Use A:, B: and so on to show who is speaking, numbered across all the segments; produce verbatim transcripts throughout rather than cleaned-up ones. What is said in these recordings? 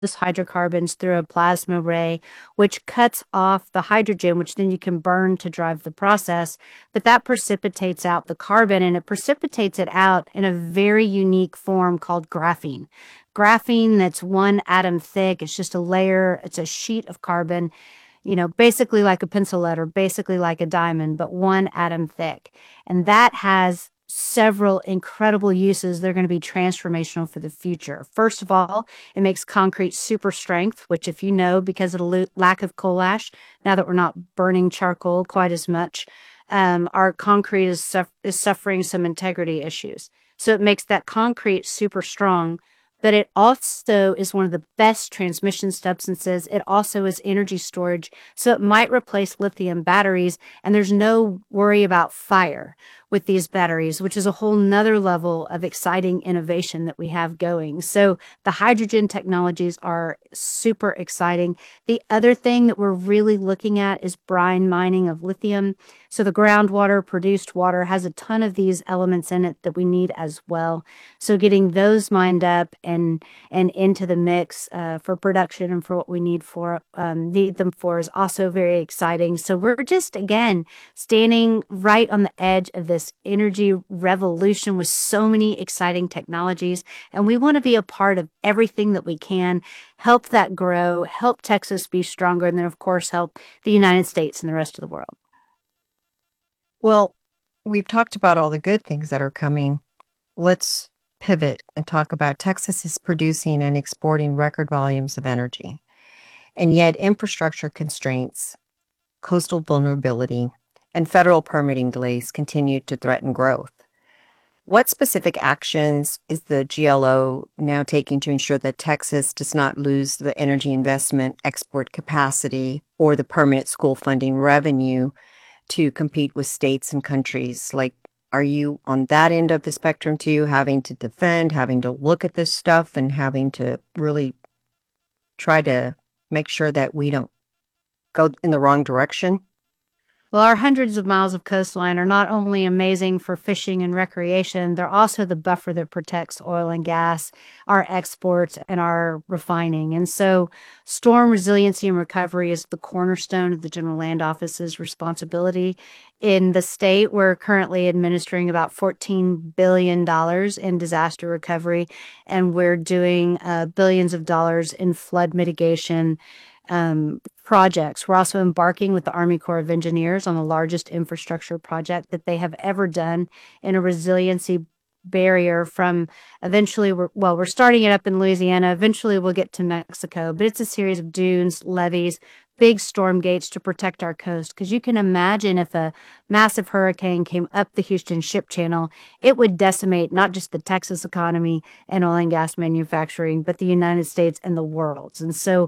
A: hydrocarbons through a plasma array, which cuts off the hydrogen, which then you can burn to drive the process. But that precipitates out the carbon, and it precipitates it out in a very unique form called graphene. Graphene that's one atom thick. It's just a layer, it's a sheet of carbon, you know, basically like a pencil letter, basically like a diamond, but one atom thick. And that has several incredible uses. They're going to be transformational for the future. First of all, it makes concrete super strength, which, if you know, because of the lo- lack of coal ash, now that we're not burning charcoal quite as much, um, our concrete is, suff- is suffering some integrity issues. So it makes that concrete super strong. But it also is one of the best transmission substances. It also is energy storage. So it might replace lithium batteries, and there's no worry about fire with these batteries, which is a whole nother level of exciting innovation that we have going. So the hydrogen technologies are super exciting. The other thing that we're really looking at is brine mining of lithium. So the groundwater, produced water, has a ton of these elements in it that we need as well. So getting those mined up and and into the mix uh, for production and for what we need for um, need them for is also very exciting. So we're just, again, standing right on the edge of this energy revolution with so many exciting technologies, and we want to be a part of everything that we can, help that grow, help Texas be stronger, and then of course help the United States and the rest of the world.
B: Well, we've talked about all the good things that are coming. Let's pivot and talk about Texas is producing and exporting record volumes of energy. And yet, infrastructure constraints, coastal vulnerability, and federal permitting delays continue to threaten growth. What specific actions is the G L O now taking to ensure that Texas does not lose the energy investment, export capacity, or the permanent school funding revenue to compete with states and countries? Like, are you on that end of the spectrum too, having to defend, having to look at this stuff, and having to really try to make sure that we don't go in the wrong direction?
A: Well, our hundreds of miles of coastline are not only amazing for fishing and recreation, they're also the buffer that protects oil and gas, our exports, and our refining. And so, storm resiliency and recovery is the cornerstone of the General Land Office's responsibility. In the state, we're currently administering about fourteen billion dollars in disaster recovery, and we're doing uh, billions of dollars in flood mitigation um, projects. We're also embarking with the Army Corps of Engineers on the largest infrastructure project that they have ever done in a resiliency barrier from eventually, we're, well, we're starting it up in Louisiana. Eventually, we'll get to Mexico, but it's a series of dunes, levees, big storm gates to protect our coast. Because you can imagine if a massive hurricane came up the Houston Ship Channel, it would decimate not just the Texas economy and oil and gas manufacturing, but the United States and the world. And so,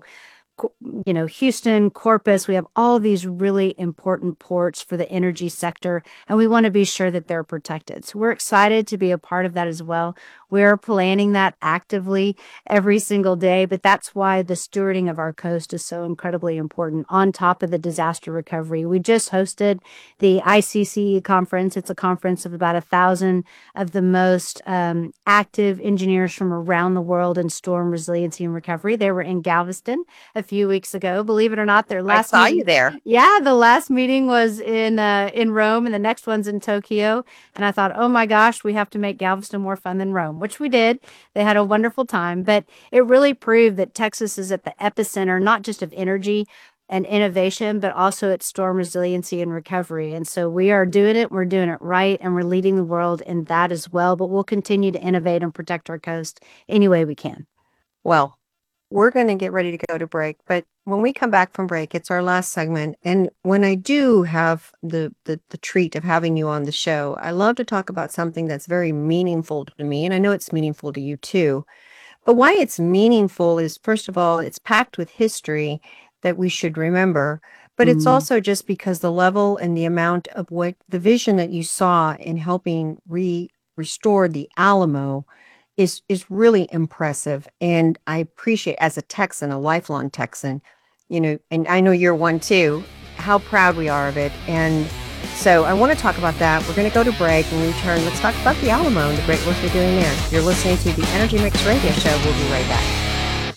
A: you know, Houston, Corpus, we have all these really important ports for the energy sector, and we want to be sure that they're protected. So we're excited to be a part of that as well. We're planning that actively every single day, but that's why the stewarding of our coast is so incredibly important on top of the disaster recovery. We just hosted the I C C E conference. It's a conference of about a thousand of the most um, active engineers from around the world in storm resiliency and recovery. They were in Galveston a few weeks ago. Believe it or not, their
B: I
A: last
B: saw
A: meeting,
B: you there.
A: yeah, the last meeting was in uh, in Rome, and the next one's in Tokyo. And I thought, oh my gosh, we have to make Galveston more fun than Rome, which we did. They had a wonderful time, but it really proved that Texas is at the epicenter, not just of energy and innovation, but also its storm resiliency and recovery. And so we are doing it. We're doing it right, and we're leading the world in that as well. But we'll continue to innovate and protect our coast any way we can.
B: Well, we're going to get ready to go to break, but when we come back from break, it's our last segment. And when I do have the, the the treat of having you on the show, I love to talk about something that's very meaningful to me, and I know it's meaningful to you too. But why it's meaningful is, first of all, it's packed with history that we should remember, but it's
A: Mm.
B: also just because the level and the amount of what the vision that you saw in helping re restore the Alamo is is really impressive. And I appreciate, as a Texan, a lifelong Texan, you know, and I know you're one too, how proud we are of it. And so I want to talk about that. We're going to go to break. When we return, let's talk about the Alamo and the great work they're doing there. You're listening to the Energy Mix Radio Show. We'll be right back.